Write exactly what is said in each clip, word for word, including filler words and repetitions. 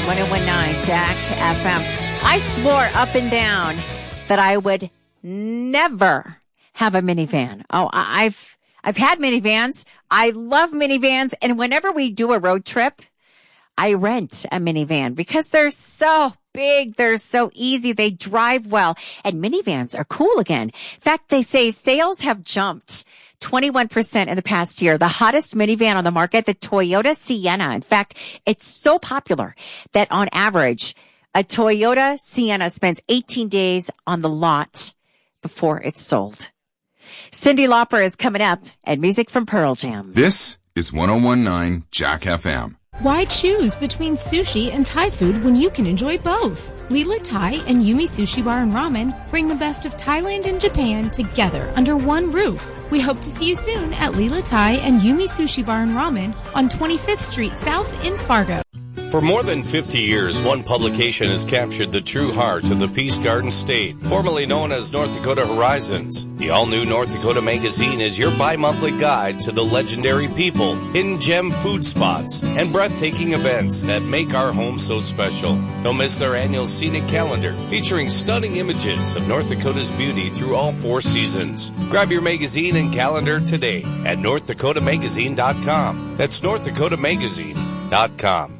one oh one point nine Jack F M. I swore up and down that I would never have a minivan. Oh, I- I've I've had minivans. I love minivans. And whenever we do a road trip, I rent a minivan because they're so big. They're so easy. They drive well. And minivans are cool again. In fact, they say sales have jumped twenty-one percent in the past year. The hottest minivan on the market, the Toyota Sienna. In fact, it's so popular that on average, a Toyota Sienna spends eighteen days on the lot before it's sold. Cyndi Lauper is coming up and music from Pearl Jam. This is one oh one point nine Jack F M. Why choose between sushi and Thai food when you can enjoy both? Lila Thai and Yumi Sushi Bar and Ramen bring the best of Thailand and Japan together under one roof. We hope to see you soon at Lila Thai and Yumi Sushi Bar and Ramen on twenty-fifth Street South in Fargo. For more than fifty years, one publication has captured the true heart of the Peace Garden State, formerly known as North Dakota Horizons. The all-new North Dakota Magazine is your bi-monthly guide to the legendary people, hidden gem food spots, and breathtaking events that make our home so special. Don't miss their annual scenic calendar, featuring stunning images of North Dakota's beauty through all four seasons. Grab your magazine and calendar today at north dakota magazine dot com. That's north dakota magazine dot com.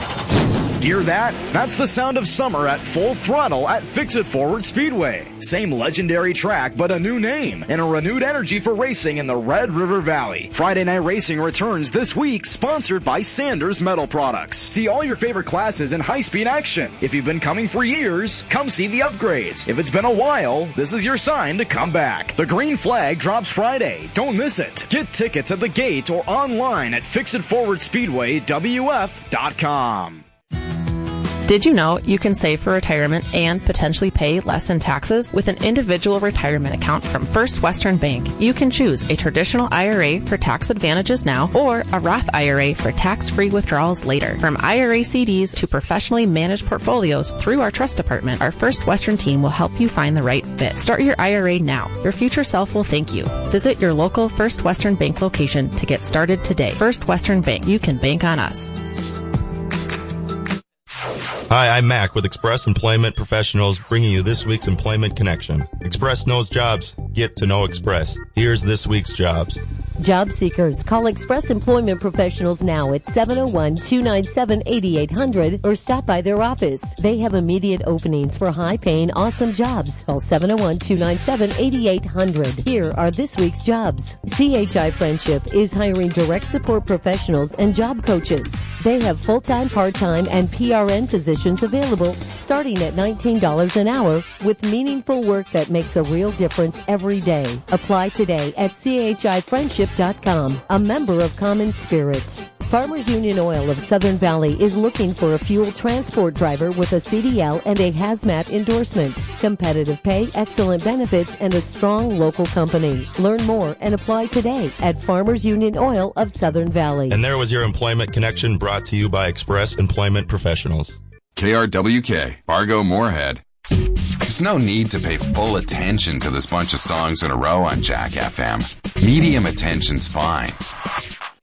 Hear that? That's the sound of summer at full throttle at Fix-It Forward Speedway. Same legendary track, but a new name and a renewed energy for racing in the Red River Valley. Friday Night Racing returns this week, sponsored by Sanders Metal Products. See all your favorite classes in high-speed action. If you've been coming for years, come see the upgrades. If it's been a while, this is your sign to come back. The green flag drops Friday. Don't miss it. Get tickets at the gate or online at fix it forward speedway w f dot com. Did you know you can save for retirement and potentially pay less in taxes with an individual retirement account from First Western Bank? You can choose a traditional I R A for tax advantages now or a Roth I R A for tax-free withdrawals later. From I R A C Ds to professionally managed portfolios through our trust department, our First Western team will help you find the right fit. Start your I R A now. Your future self will thank you. Visit your local First Western Bank location to get started today. First Western Bank. You can bank on us. Hi, I'm Mac with Express Employment Professionals, bringing you this week's Employment Connection. Express knows jobs. Get to know Express. Here's this week's jobs. Job seekers, call Express Employment Professionals now at seven oh one, two nine seven, eight eight hundred or stop by their office. They have immediate openings for high-paying, awesome jobs. Call seven oh one, two nine seven, eight eight hundred. Here are this week's jobs. C H I Friendship is hiring direct support professionals and job coaches. They have full-time, part-time, and P R N positions available starting at nineteen dollars an hour with meaningful work that makes a real difference every day. Apply today at c h i friendship dot com, a member of Common Spirit. Farmers Union Oil of Southern Valley is looking for a fuel transport driver with a C D L and a hazmat endorsement. Competitive pay, excellent benefits, and a strong local company. Learn more and apply today at Farmers Union Oil of Southern Valley. And there was your Employment Connection, brought to you by Express Employment Professionals. K R W K, Fargo Moorhead. There's no need to pay full attention to this bunch of songs in a row on Jack F M. Medium attention's fine.